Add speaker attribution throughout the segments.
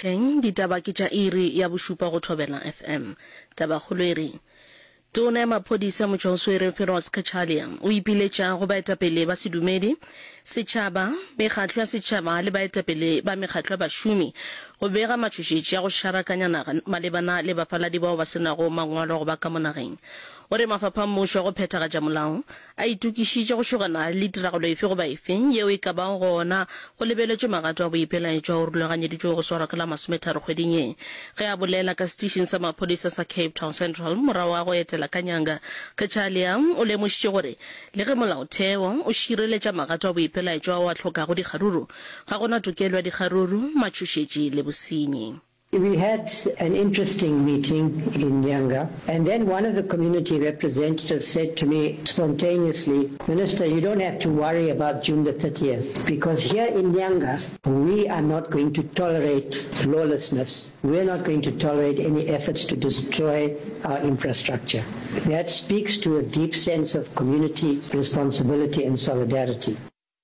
Speaker 1: hleng ditaba ke tša iri ya bošupa go Thobela FM taba kgolo e reng tona ya maphodisa motšwaoswere Feroz Kachalia o ipiletša go baetapele ba sedumedi setšhaba mekgatlo ya setšhaba le baetapele ba mekgatlo ya bašomi go bega matšhošetši ya go šarakanya naga malebana le bafaladi bao ba senago mangwalo go ba ka mo nageng ore mafapha mmušo go phethagatša molao a itukišitše go šogana le tiragalo efe goba efe yeo e ka bago gona go lebeletšwe magato a boipelaetšwa go rulaganyeditšwe go swarwa ka la 30 kgweding e ge a bolela ka station sa maphodisa sa Cape Town Central morago wa go etela ka nyanga Kachalia o lemošitše gore le ge molaotheo o šireletša magato a boipelaetšwa wa tlhokago dikgaruru ga gona tokelo ya dikgaruru matšhošetši le bosenyi.
Speaker 2: We had an interesting meeting in Nyanga, and then one of the community representatives said to me spontaneously, Minister, you don't have to worry about June the 30th, because here in Nyanga, we are not going to tolerate lawlessness. We're not going to tolerate any efforts to destroy our infrastructure. That speaks to a deep sense of community responsibility and solidarity.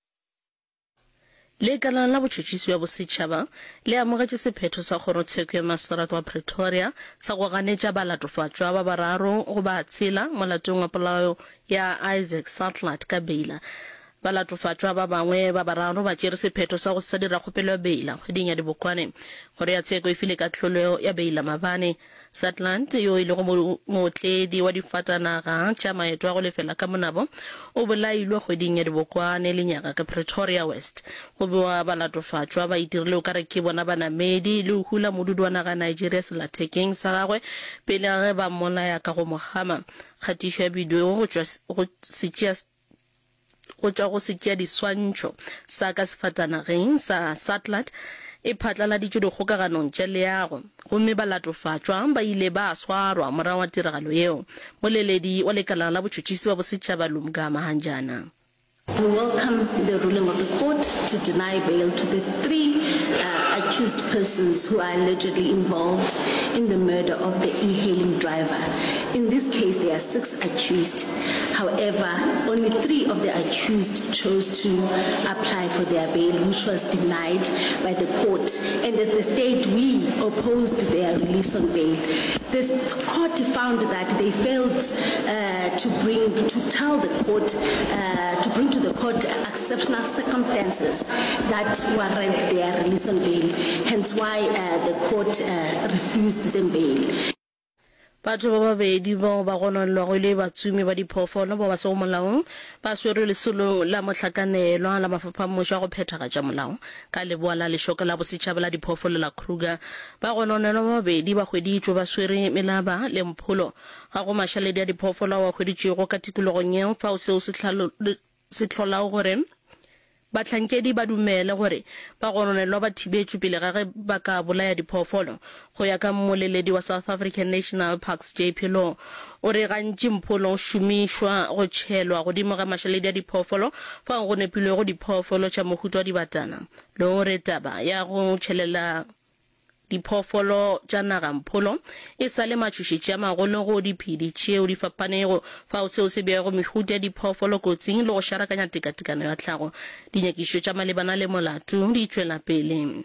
Speaker 1: Le kana la botšhotšhisi wa bosetšhaba le amogetše sephetho sa kgorotsheko ya Maserat wa Pretoria sa go ganetša balatofatšwa ba bararo go ba tshela molatong wa polao ya Isaac Satellite ka Beila. Balatofatšwa ba bangwe ba bararo ba tšere sephetho sa go sa dira kgopelo ya Beila kgweding ya Dibokwane gore ya tsheko e file ka tlholego ya Beila mabane. Satellite yo ile go motledi wa difatanaga tša maeto a go lefela ka monabo o bolailwe kgweding ya Dibokwane le nyaka ka Pretoria West go bewa balatofatšwa ba itirile o kare ke bona banamedi le o hula modudu wa naga Nigeria selathekeng sa gagwe pele ge ba mmolaya ka go mogama kgatišo ya video go tšwa go setšea diswantšho sa ka sefatanageng sa Satellite e phatlaladitšwe dikgokaganong tša leago gomme balatofatšwa ba ile ba swarwa morago wa tiragalo yeo moleledi wa lekala la botšhotšhisi wa bosetšhaba Lumka Mahanjana.
Speaker 3: We welcome the ruling of the court to deny bail to the 3 accused persons who are allegedly involved in the murder of the e-hailing driver. In this case, there are 6 accused. However, only 3 of the accused chose to apply for their bail, which was denied by the court. And as the state, we opposed their release on bail. The court found that they failed to tell the court, to bring to the court exceptional circumstances that warrant their release on bail. Hence why the court refused them bail.
Speaker 1: Batho ba babedi ba ba gonolwa go ile batsumi ba diphoofolo ba se go molaong ba swere lesolo la mohlakanelwa la mafapha mmušo go phethagatša molao ka leboa la lešoka la bosetšhaba la diphoofolo la Kruger ba gonolwa ba babedi ba hweditšwe ba swere melaba le mpholo ga go mašaledi ya diphoofolo wa hweditšwego ka tikologong yeo fao seo se tlholao gore batlhankedi ba dumela gore ba gononelwa ba thibetšwe pele ga ge ba ka bolaya diphoofolo go ya ka mmoleledi wa South African National Parks JP Law o re gantši mpholo o šomišwa go tšhelwa godimo ga mašaledi ya diphoofolo fa go nepilwe go diphoofolo tša mohuta wa dibatana le gore taba ya go tšhelela diphoofolo tša naga mpholo e sa le matšhošetši a magolo go diphedi tšeo di fapanego fao seo se beago mehuta ya diphoofolo kotsing le go šarakanya tekatekano ya tlhago dinyakišo tša malebana le molato di tšwela pele.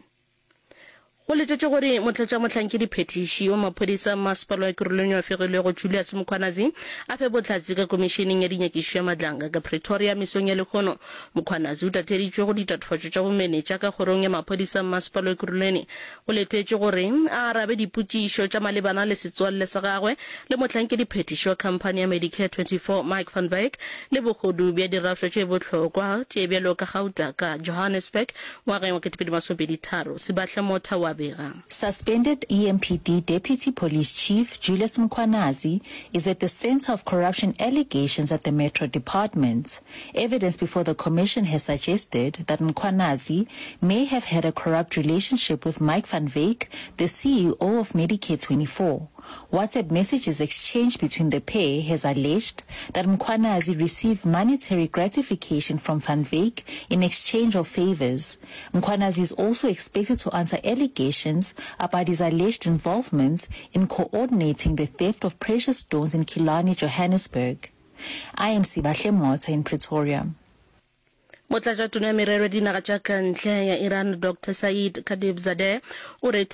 Speaker 1: Go letšetše gore motlatšamohlankedi phetiši wa maphodisa masepala wa Ekurhuleni wa Fegilwego Julius Mkhwanazi a fe botlatsi ka komisheneng ya dinyakišo ya madlanga ka Pretoria mesong ya lekgono. Mkhwanazi o tateditšwe go ditatofatšo tša bomenetša ka kgorong ya maphodisa masepala wa Ekurhuleni go letšetše gore a arabe dipotšišo tša malebana le setswalle sa gagwe le mohlankedi phetiši wa khamphane ya Medicare 24 Mike van Wyk le bogodu bja dirafšo tše bohlokwa tše bjalo ka Gauta ka Johannesburg ngwageng wa 2023 Sebahle Motha wa
Speaker 4: Suspended EMPD Deputy Police Chief Julius Mkhwanazi is at the center of corruption allegations at the Metro Department. Evidence before the commission has suggested that Mkhwanazi may have had a corrupt relationship with Mike van Wyk, the CEO of Medicare 24. WhatsApp messages exchanged between the pair has alleged that Mkhwanazi received monetary gratification from Van Wyk in exchange of favors. Mkhwanazi is also expected to answer allegations about his alleged involvement in coordinating the theft of precious stones in Killarney, Johannesburg. I am Sebahle Motha in Pretoria.
Speaker 1: Motlatšatona ya merero dinaga tša kantle ya Iran Dr. Said Khatibzadeh o